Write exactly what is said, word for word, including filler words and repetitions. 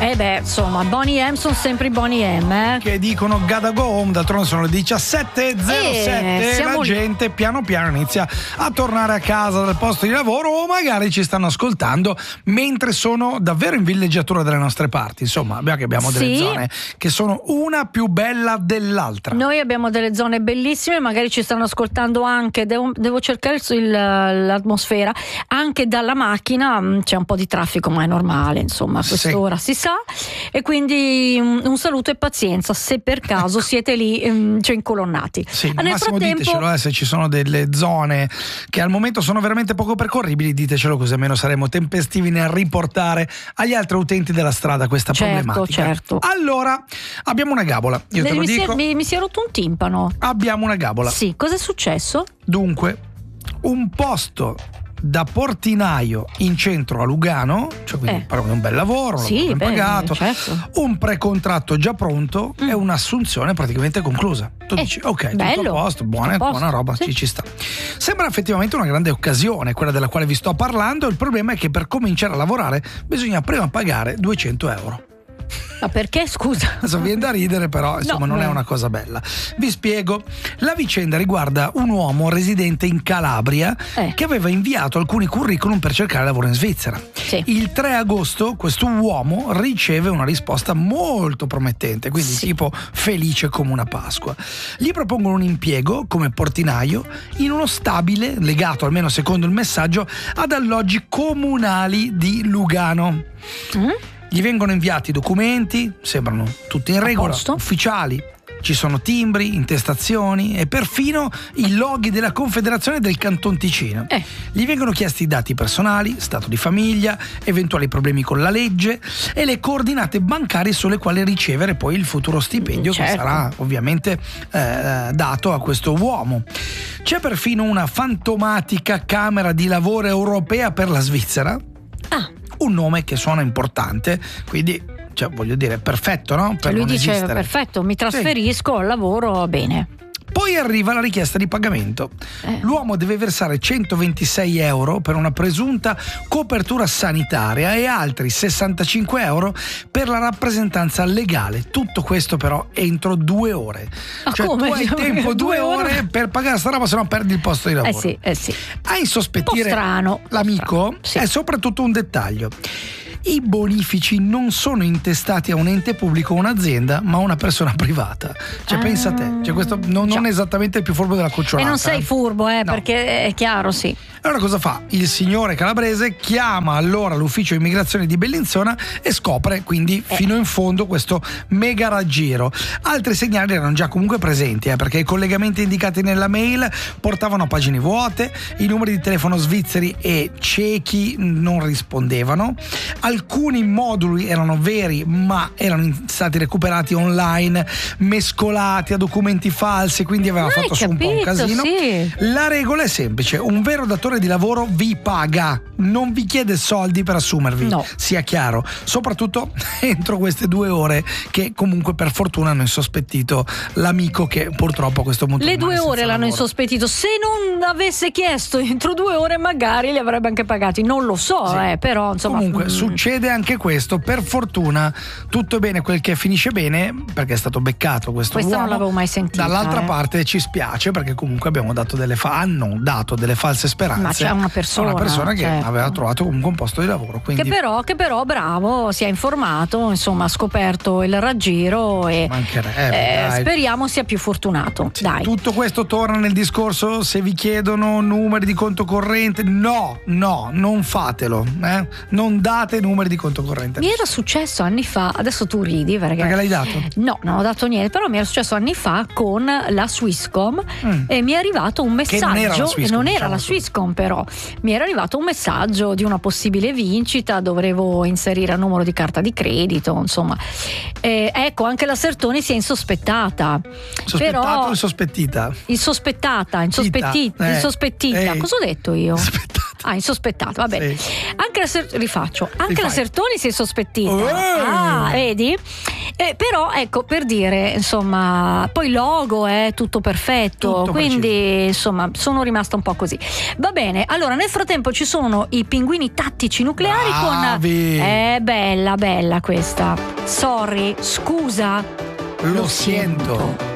Eh beh, insomma, Boney M sono sempre i Boney M, eh. Che dicono gotta go home, d'altronde sono le diciassette e zero sette, Eh, siamo la lì. gente piano piano inizia a tornare a casa dal posto di lavoro o magari ci stanno ascoltando mentre sono davvero in villeggiatura dalle nostre parti. Insomma, abbiamo, che abbiamo delle Sì. zone che sono una più bella dell'altra. Noi abbiamo delle zone bellissime, magari ci stanno ascoltando anche, devo, devo cercare il- il- l'atmosfera, anche dalla macchina. Mh, c'è un po' di traffico, ma è normale, insomma, a Sì. quest'ora si sa, e quindi un, un saluto e pazienza se per caso siete lì, mh, cioè incolonnati. Sì, Ah, al massimo ditecelo, eh, se ci sono delle zone che al momento sono veramente poco percorribili, ditecelo, così almeno saremo tempestivi nel riportare agli altri utenti della strada questa Certo, problematica. certo. Allora, abbiamo una gabola, io te lo mi, si è, dico, mi, mi si è rotto un timpano. abbiamo una gabola. Sì, cosa è successo? Dunque, un posto da portinaio in centro a Lugano, cioè quindi Eh. parliamo di un bel lavoro, un Sì, lavoro ben bene, pagato, certo. un precontratto già pronto Mm. e un'assunzione praticamente conclusa. Tu Eh, dici, ok, tutto bello, a posto, buona, tutto a posto, buona roba, sì. ci, ci sta. Sembra effettivamente una grande occasione, quella della quale vi sto parlando. Il problema è che per cominciare a lavorare bisogna prima pagare duecento euro. Ma perché, scusa? Adesso viene da ridere, però insomma No, non è no. una cosa bella. Vi spiego. La vicenda riguarda un uomo residente in Calabria Eh. che aveva inviato alcuni curriculum per cercare lavoro in Svizzera. Sì. Il tre agosto questo uomo riceve una risposta molto promettente, quindi Sì. tipo felice come una Pasqua. Gli propongono un impiego come portinaio in uno stabile legato, almeno secondo il messaggio, ad alloggi comunali di Lugano. Mm? Gli vengono inviati i documenti, sembrano tutti in regola, posto. ufficiali. Ci sono timbri, intestazioni e perfino i loghi della Confederazione del Canton Ticino. Eh. Gli vengono chiesti i dati personali, stato di famiglia, eventuali problemi con la legge e le coordinate bancarie sulle quali ricevere poi il futuro stipendio Certo. che sarà ovviamente eh, dato a questo uomo. C'è perfino una fantomatica Camera di Lavoro europea per la Svizzera. Ah, Un nome che suona importante, quindi cioè, voglio dire, perfetto, no? Per lui non dice esistere. perfetto, mi trasferisco al lavoro, bene. Poi arriva la richiesta di pagamento. Eh. L'uomo deve versare centoventisei euro per una presunta copertura sanitaria e altri sessantacinque euro per la rappresentanza legale. Tutto questo però entro due ore. Ma cioè come? tu hai tempo due Due ore? ore per pagare sta roba, se no perdi il posto di Eh lavoro. sì, eh sì. A insospettire Un po' strano, un po' l'amico strano, sì. è soprattutto un dettaglio. I bonifici non sono intestati a un ente pubblico o un'azienda, ma a una persona privata. Cioè, Ah, pensa a te, cioè, questo non, già. non è esattamente il più furbo della E cucciolata. non sei eh. furbo, eh, No. perché è chiaro, sì. Allora cosa fa? Il signore calabrese chiama allora l'ufficio immigrazione di Bellinzona e scopre quindi Eh. fino in fondo questo mega raggiro. Altri segnali erano già comunque presenti, eh, perché i collegamenti indicati nella mail portavano a pagine vuote, i numeri di telefono svizzeri e cechi non rispondevano, alcuni moduli erano veri ma erano stati recuperati online, mescolati a documenti falsi, quindi aveva Ah, fatto hai su un po' un capito, casino. sì. La regola è semplice: un vero datore di lavoro vi paga, non vi chiede soldi per assumervi, No. sia chiaro, soprattutto entro queste due ore che comunque per fortuna hanno insospettito l'amico che purtroppo a questo punto Le rimane due senza ore l'hanno lavoro. insospettito. Se non avesse chiesto entro due ore, magari li avrebbe anche pagati. Non lo so, Sì. eh, però insomma. Comunque mm, succede anche questo, per fortuna tutto è bene quel che finisce bene, perché è stato beccato questo Questa uomo. non l'avevo mai sentita, Dall'altra eh. parte ci spiace perché comunque abbiamo dato delle fa- hanno dato delle false speranze Ma c'è una persona, a una persona che certo. aveva trovato comunque un posto di lavoro, quindi Che però, che però, bravo, si è informato, insomma, ha scoperto il raggiro e mancherebbe, eh, dai. speriamo sia più fortunato. Dai. Tutto questo torna nel discorso: se vi chiedono numeri di conto corrente, no, no, non fatelo, eh? Non date numeri di conto corrente. Mi era successo anni fa, adesso tu ridi perché. Perché l'hai dato? No, non ho dato niente, però mi era successo anni fa con la Swisscom Mm. e mi è arrivato un Che messaggio. non era la Swisscom, non era diciamo la subito. Swisscom, però mi era arrivato un messaggio di una possibile vincita, dovevo inserire il numero di carta di credito, insomma. Eh, ecco, anche la Sertoni si è insospettata. Sospettato però o insospettita? insospettata, insospettita, Eh, insospettita. ehi. Cosa ho detto io? Insospettato. Ah, insospettato, va bene. Sì. Anche la Ser- rifaccio, anche Rifai. la Sertoni si è sospettita. Oh! Ah, vedi? Eh, però ecco, per dire, insomma, poi logo è tutto perfetto, Tutto quindi preciso. insomma sono rimasta un po' così. Va bene, allora nel frattempo ci sono i pinguini tattici nucleari. Bravi. con è bella bella questa. Sorry, scusa. Lo, Lo siento. siento.